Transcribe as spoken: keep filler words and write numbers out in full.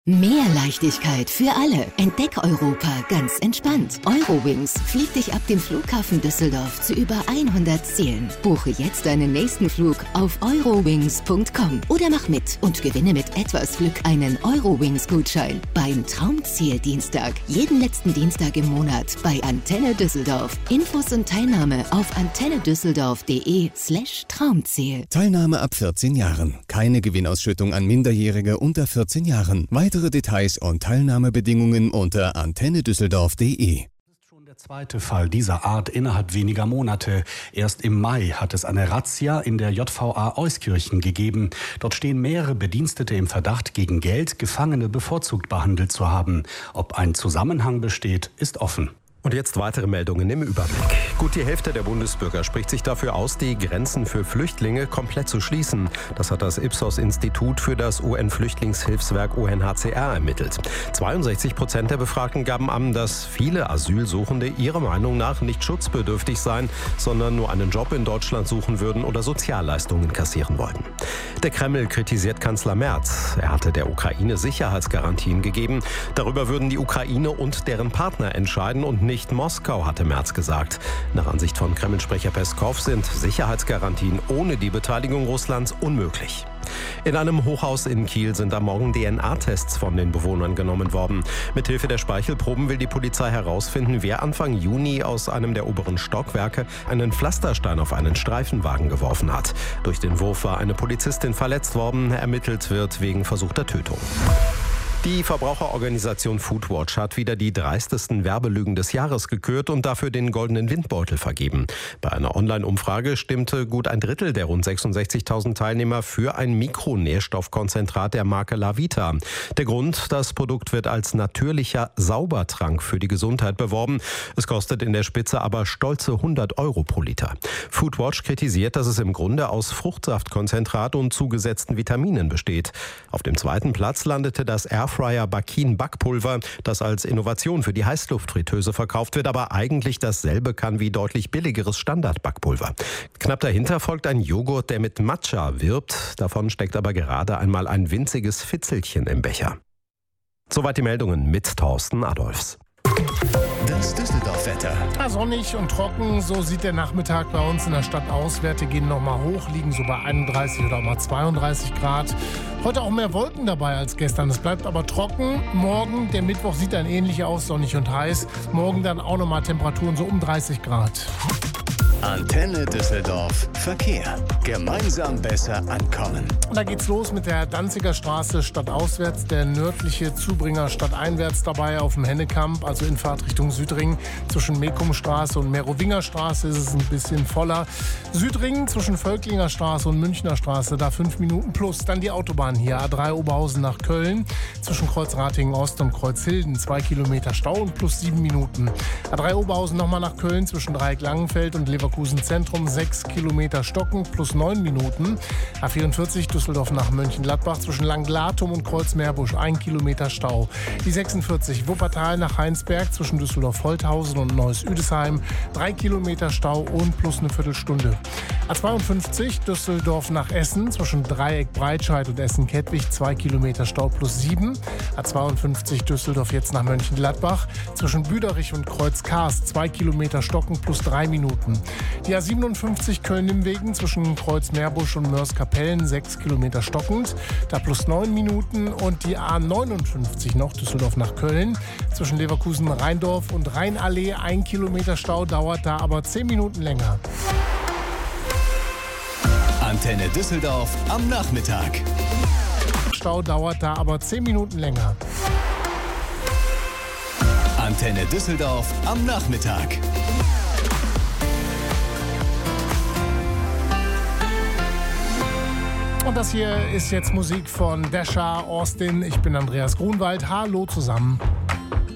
Mehr Leichtigkeit für alle. Entdeck Europa ganz entspannt. Eurowings fliegt dich ab dem Flughafen Düsseldorf zu über hundert Zielen. Buche jetzt deinen nächsten Flug auf eurowings punkt com oder mach mit und gewinne mit etwas Glück einen Eurowings-Gutschein beim Traumziel-Dienstag. Jeden letzten Dienstag im Monat bei Antenne Düsseldorf. Infos und Teilnahme auf antennedüsseldorf.de slash Traumziel. Teilnahme ab vierzehn Jahren. Keine Gewinnausschüttung an Minderjährige unter vierzehn Jahren. Weitere Details und Teilnahmebedingungen unter antennedüsseldorf punkt de. Der zweite Fall dieser Art innerhalb weniger Monate. Erst im Mai hat es eine Razzia in der J V A Euskirchen gegeben. Dort stehen mehrere Bedienstete im Verdacht, gegen Geld Gefangene bevorzugt behandelt zu haben. Ob ein Zusammenhang besteht, ist offen. Und jetzt weitere Meldungen im Überblick. Gut die Hälfte der Bundesbürger spricht sich dafür aus, die Grenzen für Flüchtlinge komplett zu schließen. Das hat das Ipsos-Institut für das U N-Flüchtlingshilfswerk U N H C R ermittelt. zweiundsechzig Prozent der Befragten gaben an, dass viele Asylsuchende ihrer Meinung nach nicht schutzbedürftig seien, sondern nur einen Job in Deutschland suchen würden oder Sozialleistungen kassieren wollten. Der Kreml kritisiert Kanzler Merz. Er hatte der Ukraine Sicherheitsgarantien gegeben. Darüber würden die Ukraine und deren Partner entscheiden und nicht Moskau, hatte Merz gesagt. Nach Ansicht von Kreml-Sprecher Peskow sind Sicherheitsgarantien ohne die Beteiligung Russlands unmöglich. In einem Hochhaus in Kiel sind am Morgen D N A-Tests von den Bewohnern genommen worden. Mithilfe der Speichelproben will die Polizei herausfinden, wer Anfang Juni aus einem der oberen Stockwerke einen Pflasterstein auf einen Streifenwagen geworfen hat. Durch den Wurf war eine Polizistin verletzt worden. Ermittelt wird wegen versuchter Tötung. Die Verbraucherorganisation Foodwatch hat wieder die dreistesten Werbelügen des Jahres gekürt und dafür den goldenen Windbeutel vergeben. Bei einer Online-Umfrage stimmte gut ein Drittel der rund sechsundsechzigtausend Teilnehmer für ein Mikronährstoffkonzentrat der Marke Lavita. Der Grund, das Produkt wird als natürlicher Saubertrank für die Gesundheit beworben. Es kostet in der Spitze aber stolze hundert Euro pro Liter. Foodwatch kritisiert, dass es im Grunde aus Fruchtsaftkonzentrat und zugesetzten Vitaminen besteht. Auf dem zweiten Platz landete das Airfryer Bakin Backpulver, das als Innovation für die Heißluftfritteuse verkauft wird, aber eigentlich dasselbe kann wie deutlich billigeres Standardbackpulver. Knapp dahinter folgt ein Joghurt, der mit Matcha wirbt. Davon steckt aber gerade einmal ein winziges Fitzelchen im Becher. Soweit die Meldungen mit Thorsten Adolfs. Das Düsseldorf-Wetter. Ja, sonnig und trocken, so sieht der Nachmittag bei uns in der Stadt aus. Werte gehen noch mal hoch, liegen so bei einunddreißig oder auch mal zweiunddreißig Grad. Heute auch mehr Wolken dabei als gestern. Es bleibt aber trocken. Morgen, der Mittwoch, sieht dann ähnlich aus, sonnig und heiß. Morgen dann auch noch mal Temperaturen so um dreißig Grad. Antenne Düsseldorf Verkehr. Gemeinsam besser ankommen. Und da geht's los mit der Danziger Straße stadtauswärts, der nördliche Zubringer stadteinwärts dabei auf dem Hennekamp, also in Fahrt Richtung Südring. Zwischen Mekumstraße und Merowingerstraße ist es ein bisschen voller. Südring zwischen Völklinger Straße und Münchner Straße, da fünf Minuten plus. Dann die Autobahn hier, A drei Oberhausen nach Köln, zwischen Kreuz Ratingen Ost und Kreuz Hilden, zwei Kilometer Stau und plus sieben Minuten. A drei Oberhausen nochmal nach Köln, zwischen Dreieck Langenfeld und Leverkusen Zentrum, sechs Kilometer Stocken plus neun Minuten. A vierundvierzig Düsseldorf nach Mönchengladbach zwischen Langglatum und Kreuz Meerbusch, ein Kilometer Stau. Die sechsundvierzig Wuppertal nach Heinsberg zwischen Düsseldorf-Holthausen und Neuss-Üdesheim, drei Kilometer Stau und plus eine Viertelstunde. A zweiundfünfzig Düsseldorf nach Essen zwischen Dreieck Breitscheid und Essen-Kettwig, zwei Kilometer Stau plus sieben. A zweiundfünfzig Düsseldorf jetzt nach Mönchengladbach zwischen Büderich und Kreuz Karst, zwei Kilometer Stocken plus drei Minuten. Die A siebenundfünfzig Köln-Nimwegen zwischen Kreuz Meerbusch und Mörs-Kapellen, sechs Kilometer stockend, da plus neun Minuten. Und die A neunundfünfzig noch Düsseldorf nach Köln zwischen Leverkusen-Rheindorf und Rheinallee, ein Kilometer Stau, dauert da aber zehn Minuten länger. Antenne Düsseldorf am Nachmittag. Stau dauert da aber zehn Minuten länger. Antenne Düsseldorf am Nachmittag. Und das hier ist jetzt Musik von Dasha Austin. Ich bin Andreas Grunwald. Hallo zusammen.